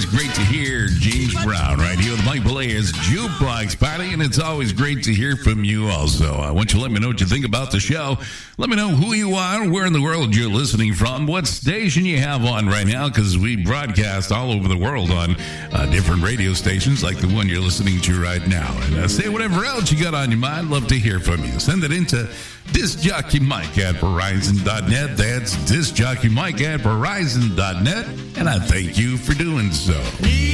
great to hear James Brown right here with Mike Pelea's Jukebox Party, and it's always great to hear from you also. I want you to let me know what you think about the show. Let me know who you are, where in the world you're listening from, what station you have on right now, because we broadcast all over the world on different radio stations like the one you're listening to right now. And say whatever else you got on your mind. Love to hear from you. Send it into DiscJockeyMike at Verizon.net. That's DiscJockeyMike at Verizon.net. And I thank you for doing so.